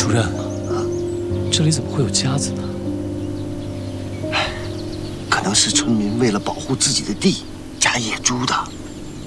主任，这里怎么会有夹子呢？ 可能是村民为了保护自己的地加野猪的。